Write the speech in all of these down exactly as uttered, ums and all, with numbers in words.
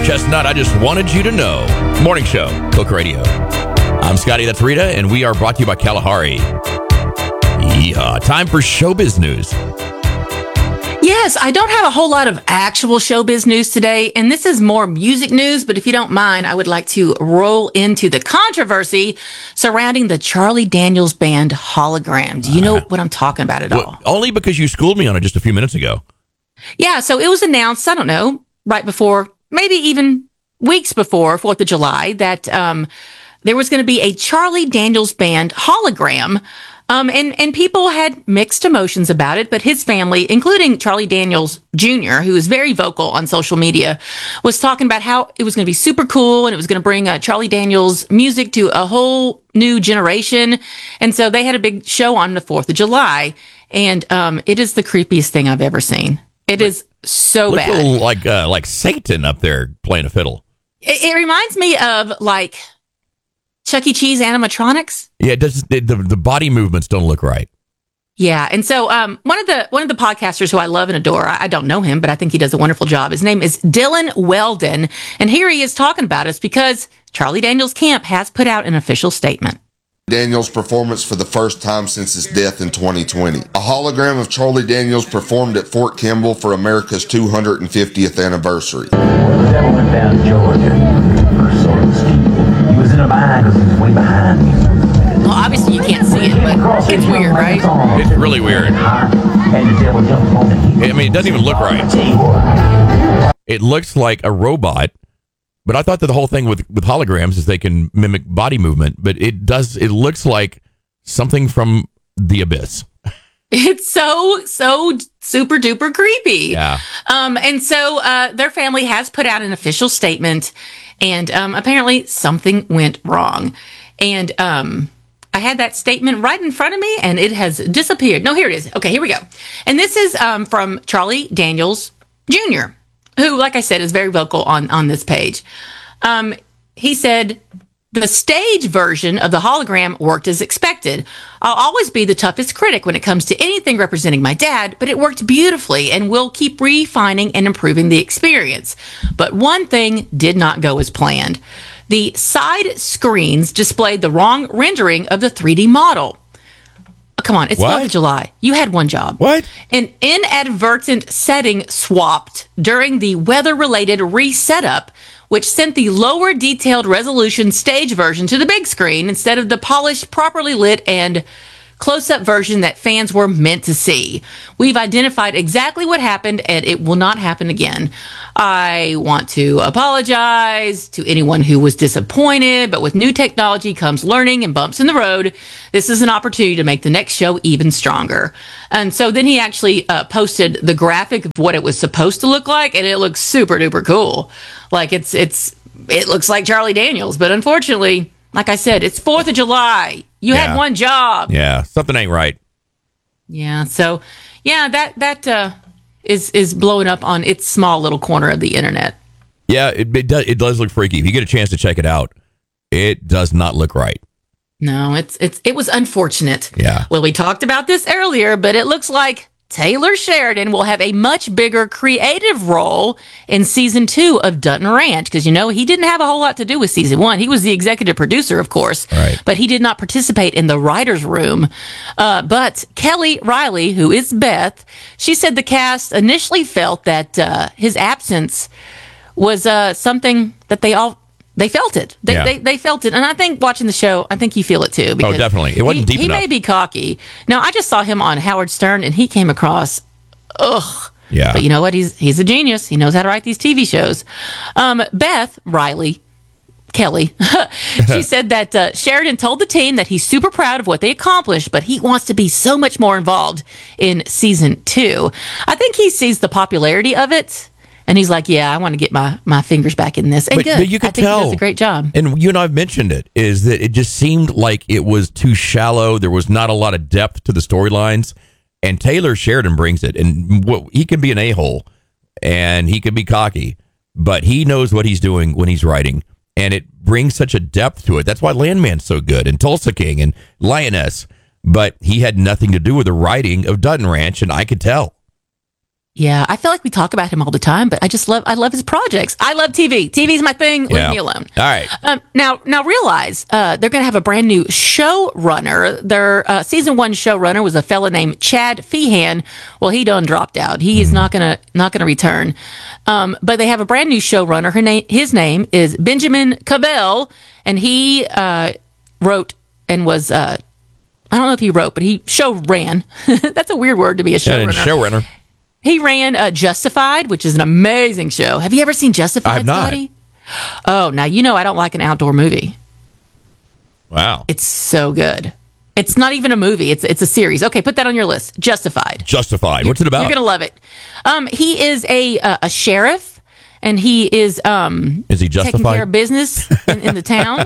Mark Chestnut, I just wanted you to know. Morning show, Coke Radio. I'm Scotty, that's Rita, and we are brought to you by Kalahari. Yeehaw. Time for showbiz news. Yes, I don't have a whole lot of actual showbiz news today, and this is more music news, but if you don't mind, I would like to roll into the controversy surrounding the Charlie Daniels Band hologram. Do you know what I'm talking about at all? Well, only because you schooled me on it just a few minutes ago. Yeah, so it was announced, I don't know, right before, maybe even weeks before fourth of July, that um, there was going to be a Charlie Daniels Band hologram. Um, and, and people had mixed emotions about it, but his family, including Charlie Daniels Junior, who is very vocal on social media, was talking about how it was going to be super cool and it was going to bring uh, Charlie Daniels music to a whole new generation. And so they had a big show on the fourth of July, and um, it is the creepiest thing I've ever seen. It is so Looks bad. a little like, uh, like Satan up there playing a fiddle. It, it reminds me of like Chuck E. Cheese animatronics. Yeah, it does, the, the the body movements don't look right. Yeah, and so um, one of the one of the podcasters who I love and adore, I, I don't know him, but I think he does a wonderful job. His name is Dylan Weldon, and here he is talking about us because Charlie Daniels Camp has put out an official statement. Daniels' performance for the first time since his death in twenty twenty. A hologram of Charlie Daniels performed at Fort Campbell for America's two hundred fiftieth anniversary. The devil went down to Georgia for sort of steep. He was in a bind because he was way behind me. Well, obviously you can't see it, but it's weird, right? It's really weird. And the devil jumped on me. I mean, it doesn't even look right. It looks like a robot. But I thought that the whole thing with, with holograms is they can mimic body movement, but it does, it looks like something from the abyss. It's so, so super duper creepy. Yeah. Um, and so uh, their family has put out an official statement, and um, apparently something went wrong. And um, I had that statement right in front of me, and it has disappeared. No, here it is. Okay, here we go. And this is um, from Charlie Daniels Junior, who, like I said, is very vocal on, on this page. Um, he said, the stage version of the hologram worked as expected. I'll always be the toughest critic when it comes to anything representing my dad, but it worked beautifully and we'll keep refining and improving the experience. But one thing did not go as planned. The side screens displayed the wrong rendering of the three D model. Come on, it's What? fourth of July. You had one job. What? An inadvertent setting swapped during the weather-related resetup, which sent the lower detailed resolution stage version to the big screen instead of the polished, properly lit, and close-up version that fans were meant to see. We've identified exactly what happened, and it will not happen again. I want to apologize to anyone who was disappointed, but with new technology comes learning and bumps in the road. This is an opportunity to make the next show even stronger. And so then he actually uh, posted the graphic of what it was supposed to look like, and it looks super duper cool. Like it's it's it looks like Charlie Daniels, but unfortunately, like I said, it's fourth of July. You Yeah. had one job. Yeah, something ain't right. Yeah. So, yeah, that that uh, is is blowing up on its small little corner of the internet. Yeah, it, it does. It does look freaky. If you get a chance to check it out, it does not look right. No, it's it's it was unfortunate. Yeah. Well, we talked about this earlier, but it looks like Taylor Sheridan will have a much bigger creative role in season two of Dutton Ranch, because, you know, he didn't have a whole lot to do with season one. He was the executive producer, of course, Right. but he did not participate in the writer's room. Uh, but Kelly Riley, who is Beth, she said the cast initially felt that uh, his absence was uh, something that they all They felt it. They, Yeah. they they felt it. And I think watching the show, I think you feel it too. because definitely. It wasn't he, deep He enough. may be cocky. Now, I just saw him on Howard Stern, and he came across, ugh. Yeah. But you know what? He's he's a genius. He knows how to write these T V shows. Um, Beth Riley, Kelly, she said that uh, Sheridan told the team that he's super proud of what they accomplished, but he wants to be so much more involved in season two. I think he sees the popularity of it. And he's like, yeah, I want to get my, my fingers back in this. And But- good. but you could I think tell. he does a great job. And you and I've mentioned it, is that it just seemed like it was too shallow. There was not a lot of depth to the storylines. And Taylor Sheridan brings it. And what, he can be an a-hole and he can be cocky, but he knows what he's doing when he's writing. And it brings such a depth to it. That's why Landman's so good, and Tulsa King and Lioness. But he had nothing to do with the writing of Dutton Ranch, and I could tell. Yeah, I feel like we talk about him all the time, but I just love I love his projects. I love T V. T V's my thing. Leave Yeah. me alone. All right. Um, now, now realize uh, they're going to have a brand new showrunner. Their uh, season one showrunner was a fella named Chad Feehan. Well, he done dropped out. He is not gonna not gonna return. Um, but they have a brand new showrunner. Her name, his name is Benjamin Cabell, and he uh, wrote and was. Uh, I don't know if he wrote, but he show ran. That's a weird word to be a Yeah, and showrunner. showrunner. He ran uh, Justified, which is an amazing show. Have you ever seen Justified? I have not. Scotty? Oh, now you know I don't like an outdoor movie. Wow. It's so good. It's not even a movie. It's it's a series. Okay, put that on your list. Justified. Justified. What's it about? You're gonna love it. Um, he is a uh, a sheriff, and he is um Is he taking justified? care of business in, in the town.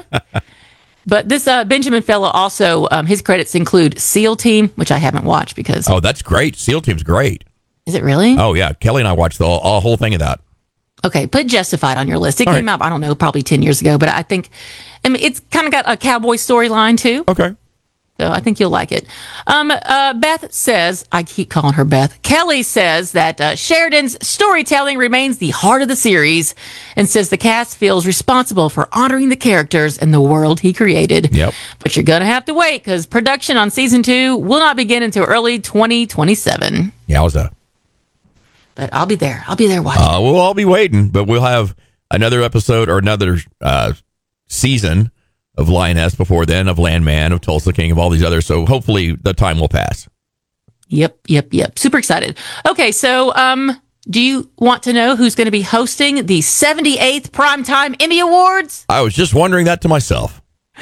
But this uh, Benjamin fellow also um, his credits include SEAL Team, which I haven't watched because Oh, that's great. SEAL Team's great. is it really? Oh, yeah. Kelly and I watched the whole, all, whole thing of that. Okay, put Justified on your list. It All came right. out, I don't know, probably ten years ago, but I think, I mean, it's kind of got a cowboy storyline too. Okay. So I think you'll like it. Um, uh, Beth says, I keep calling her Beth. Kelly says that uh, Sheridan's storytelling remains the heart of the series and says the cast feels responsible for honoring the characters and the world he created. Yep. But you're going to have to wait because production on season two will not begin until early twenty twenty-seven. Yowza. But I'll be there. I'll be there watching. Uh, we'll all be waiting, but we'll have another episode or another uh, season of Lioness before then, of Landman, of Tulsa King, of all these others. So hopefully the time will pass. Yep, yep, yep. Super excited. Okay, so um, do you want to know who's going to be hosting the seventy-eighth Primetime Emmy Awards? I was just wondering that to myself.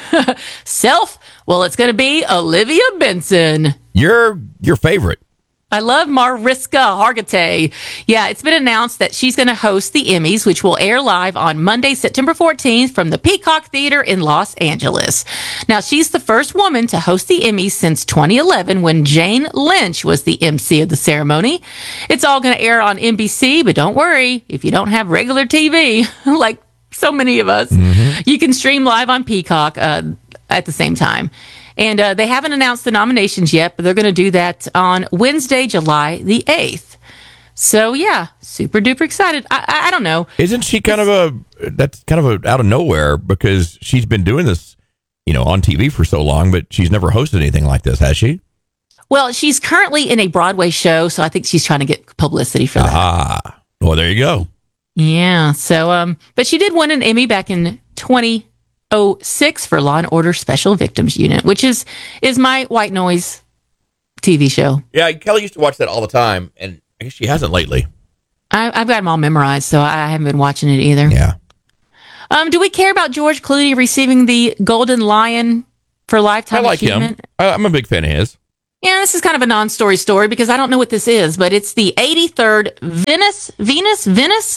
Self? Well, it's going to be Olivia Benson. Your your favorite. I love Mariska Hargitay. Yeah, it's been announced that she's going to host the Emmys, which will air live on Monday, September fourteenth from the Peacock Theater in Los Angeles. Now, she's the first woman to host the Emmys since twenty eleven when Jane Lynch was the M C of the ceremony. It's all going to air on N B C, but don't worry, if you don't have regular T V, like so many of us, you can stream live on Peacock uh, at the same time. And uh, they haven't announced the nominations yet, but they're going to do that on Wednesday, July the eighth. So, yeah, super duper excited. I, I, I don't know. Isn't she kind of a, that's kind of a out of nowhere because she's been doing this, you know, on T V for so long, but she's never hosted anything like this, has she? Well, she's currently in a Broadway show, so I think she's trying to get publicity for that. Ah, well, there you go. Yeah. So, um, but she did win an Emmy back in twenty oh six for Law and Order Special Victims Unit, which is is my white noise T V show. Yeah, Kelly used to watch that all the time, and I guess she hasn't lately. I, I've got them all memorized, so I haven't been watching it either. Yeah. Um, do we care about George Clooney receiving the Golden Lion for I Lifetime like Achievement? him. I, I'm a big fan of his. Yeah, this is kind of a non-story story because I don't know what this is, but it's the eighty-third Venice, Venus, Venice.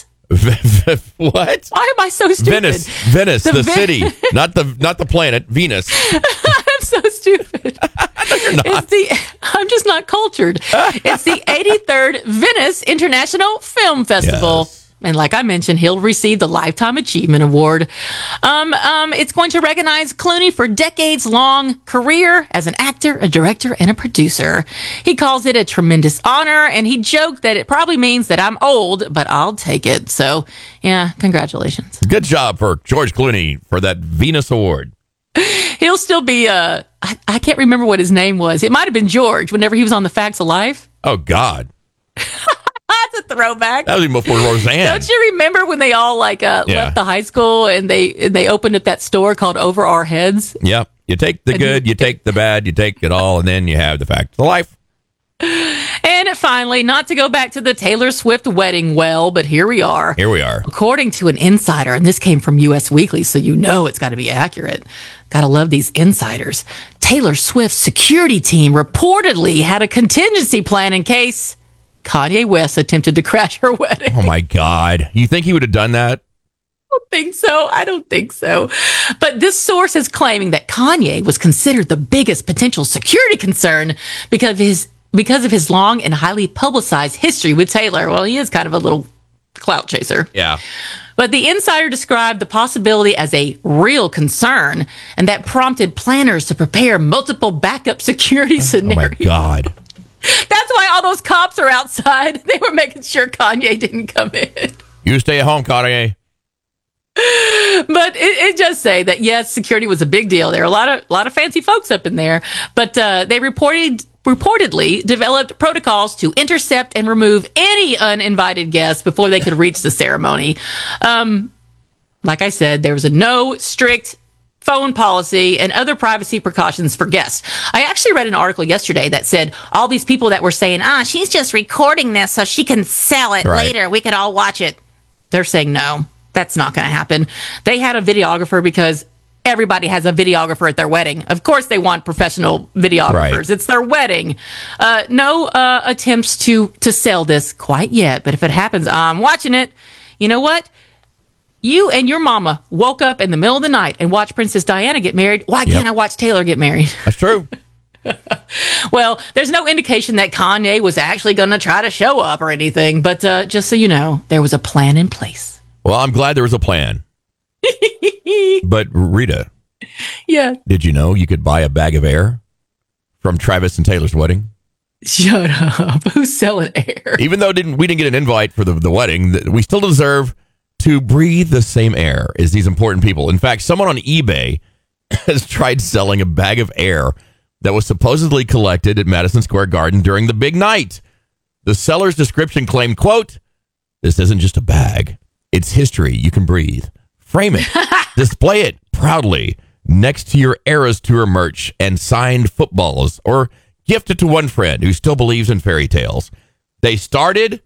What? Why am I so stupid? Venice, Venice, the, The Ven- city, not the not the planet, Venus. I'm so stupid. It's the I'm just not cultured. It's the eighty-third Venice International Film Festival. Yes. And like I mentioned, he'll receive the Lifetime Achievement Award. Um, um, it's going to recognize Clooney for decades-long career as an actor, a director, and a producer. He calls it a tremendous honor, and he joked that it probably means that I'm old, but I'll take it. So, yeah, congratulations. Good job for George Clooney for that Venus Award. He'll still be, uh, I, I can't remember what his name was. It might have been George whenever he was on The Facts of Life. Oh, God. That's a throwback. That was even before Roseanne. Don't you remember when they all like uh, Yeah. left the high school and they and they opened up that store called Over Our Heads? Yeah. You take the And good, he- you take the bad, you take it all, and then you have the fact of life. And finally, not to go back to the Taylor Swift wedding well, but here we are. Here we are. According to an insider, and this came from U S Weekly, so you know it's got to be accurate. Gotta love these insiders. Taylor Swift's security team reportedly had a contingency plan in case Kanye West attempted to crash her wedding. Oh, my God. You think he would have done that? don't think so. I don't think so. But this source is claiming that Kanye was considered the biggest potential security concern because of his because of his long and highly publicized history with Taylor. Well, he is kind of a little clout chaser. Yeah. But the insider described the possibility as a real concern, and that prompted planners to prepare multiple backup security Oh, my scenarios. God. That's That's why all those cops are outside. They were making sure Kanye didn't come in. You stay at home, Kanye. But it, it does say that, yes, security was a big deal. There are a lot of a lot of fancy folks up in there. But uh, they reported reportedly developed protocols to intercept and remove any uninvited guests before they could reach the ceremony. Um, like I said, there was a no strict phone policy and other privacy precautions for guests. I actually read an article yesterday that said all these people that were saying, ah, she's just recording this so she can sell it Right. later. We could all watch it. They're saying no. That's not going to happen. They had a videographer because everybody has a videographer at their wedding. Of course, they want professional videographers. Right. It's their wedding. Uh, no uh, attempts to to sell this quite yet. But if it happens, I'm watching it. You know what? You and your mama woke up in the middle of the night and watched Princess Diana get married. Why Yep. can't I watch Taylor get married? That's true. Well, there's no indication that Kanye was actually going to try to show up or anything. But uh, just so you know, there was a plan in place. Well, I'm glad there was a plan. But Rita, Yeah. did you know you could buy a bag of air from Travis and Taylor's wedding? Shut up. Who's selling air? Even though didn't we didn't get an invite for the, the wedding, th- we still deserve to breathe the same air as these important people. In fact, someone on eBay has tried selling a bag of air that was supposedly collected at Madison Square Garden during the big night. The seller's description claimed, quote, "This isn't just a bag. It's history you can breathe. Frame it, display it proudly next to your Eras Tour merch and signed footballs, or gift it to one friend who still believes in fairy tales." They started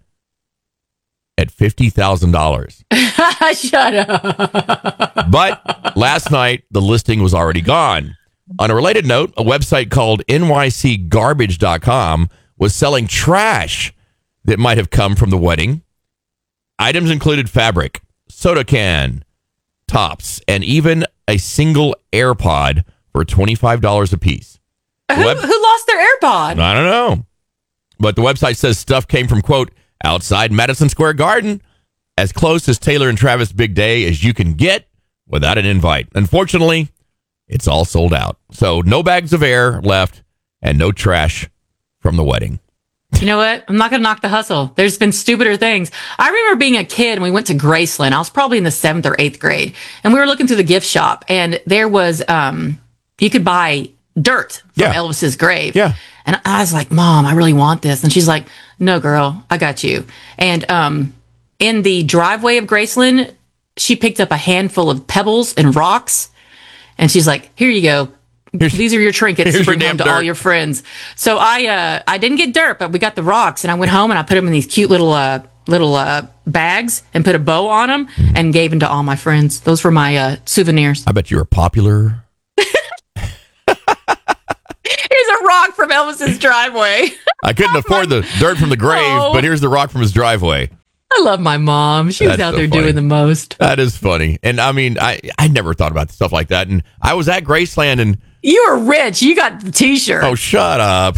at fifty thousand dollars. Shut up. But last night, the listing was already gone. On a related note, a website called N Y C garbage dot com was selling trash that might have come from the wedding. Items included fabric, soda can, tops, and even a single AirPod for twenty-five dollars a piece. Who, Web- who lost their AirPod? I don't know. But the website says stuff came from, quote, outside Madison Square Garden, as close as Taylor and Travis' big day as you can get without an invite. Unfortunately, it's all sold out. So no bags of air left and no trash from the wedding. You know what? I'm not going to knock the hustle. There's been stupider things. I remember being a kid and we went to Graceland. I was probably in the seventh or eighth grade. And we were looking through the gift shop and there was, um, you could buy dirt from Yeah. Elvis's grave. Yeah. And I was like, Mom, I really want this. And she's like, no, girl, I got you. And um, in the driveway of Graceland, she picked up a handful of pebbles and rocks. And she's like, here you go. Here's- These are your trinkets to here's your bring home damn to all dirt. your friends. So I uh, I didn't get dirt, but we got the rocks. And I went home and I put them in these cute little uh, little uh, bags and put a bow on them and gave them to all my friends. Those were my uh, souvenirs. I bet you were popular. Here's a rock from Elvis's driveway. I couldn't afford the dirt from the grave, Oh. but here's the rock from his driveway. I love my mom. She was That's out so there funny. doing the most. That is funny. And I mean, I, I never thought about stuff like that. And I was at Graceland and, You were rich. You got the T-shirt. oh, shut up.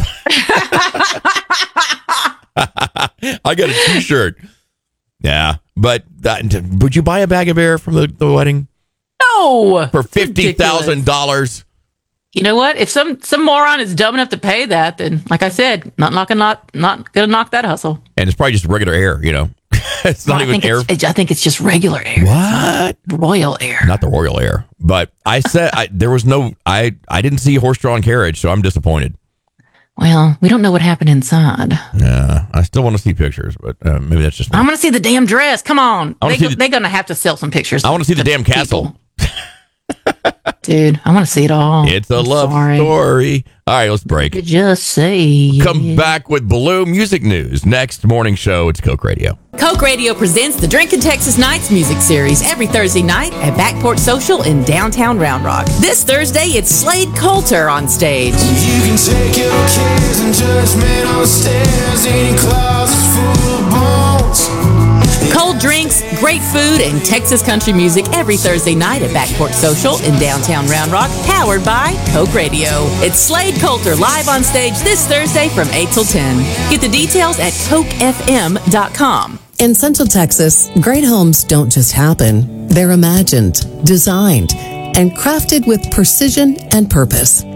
I got a t-shirt. Yeah. But that, would you buy a bag of air from the, the wedding No, for It's fifty thousand dollars? ridiculous. You know what? If some some moron is dumb enough to pay that, then like I said, not knocking, not not gonna knock that hustle. And it's probably just regular air, you know. It's not I even think air. it's, it's- I think it's just regular air, What? royal air. Not the royal air. But I said I, there was no, I, I didn't see a horse-drawn carriage, so I'm disappointed. Well, we don't know what happened inside. Yeah, I still want to see pictures, but uh, maybe that's just me. I'm gonna see the damn dress. Come on, I wanna they, see the- they're gonna have to sell some pictures. I want to see the damn castle. Dude. I want to see it all. It's a I'm love sorry. story. All right, let's break. Just say Come back with Blue Music News. Next morning show, it's Coke Radio. Coke Radio presents the Drinkin' Texas Nights music series every Thursday night at Backport Social in downtown Round Rock. This Thursday, it's Slade Coulter on stage. You can take your cares and judgment on stairs. Any closet's full of bones. Cold drinks, great food, and Texas country music every Thursday night at Backport Social in downtown Round Rock, powered by Coke Radio. It's Slade Coulter live on stage this Thursday from eight till ten. Get the details at coke f m dot com. In Central Texas, great homes don't just happen. They're imagined, designed, and crafted with precision and purpose.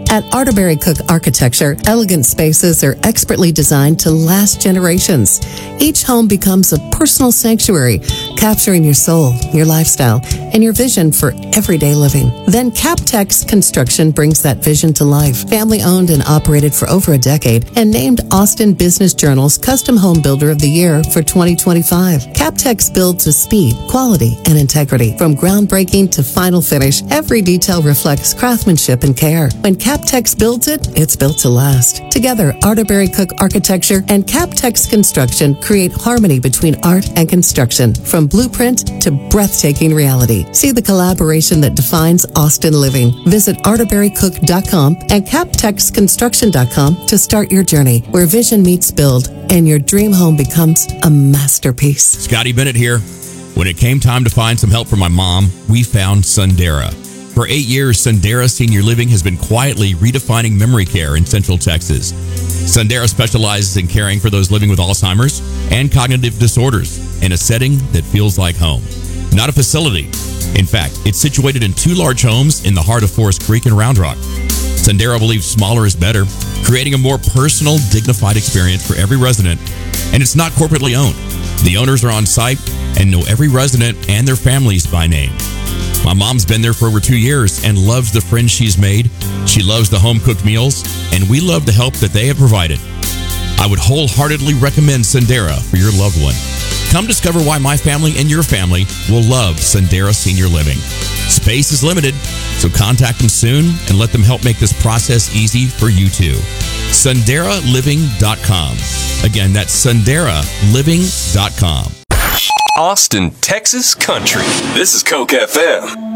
At Arterberry Cook Architecture, elegant spaces are expertly designed to last generations. Each home becomes a personal sanctuary, capturing your soul, your lifestyle, and your vision for everyday living. Then Captex Construction brings that vision to life. Family owned and operated for over a decade and named Austin Business Journal's Custom Home Builder of the Year for twenty twenty-five. Captex builds with speed, quality, and integrity. From groundbreaking to final finish, every detail reflects craftsmanship and care. When Captex builds it, it's built to last. Together, Arterberry Cook Architecture and Captex Construction create harmony between art and construction, from blueprint to breathtaking reality. See the collaboration that defines Austin living. Visit arterberry cook dot com and captex construction dot com to start your journey, where vision meets build and your dream home becomes a masterpiece. Scotty Bennett here. When it came time to find some help for my mom, we found Sundera. For eight years, Sundera Senior Living has been quietly redefining memory care in Central Texas. Sundera specializes in caring for those living with Alzheimer's and cognitive disorders in a setting that feels like home. Not a facility. In fact, it's situated in two large homes in the heart of Forest Creek and Round Rock. Sundera believes smaller is better, creating a more personal, dignified experience for every resident, and it's not corporately owned. The owners are on site and know every resident and their families by name. My mom's been there for over two years and loves the friends she's made. She loves the home-cooked meals, and we love the help that they have provided. I would wholeheartedly recommend Sundera for your loved one. Come discover why my family and your family will love Sundera Senior Living. Space is limited, so contact them soon and let them help make this process easy for you too. Sundera Living dot com. Again, that's Sundera Living dot com. Austin, Texas country. This is Coke F M.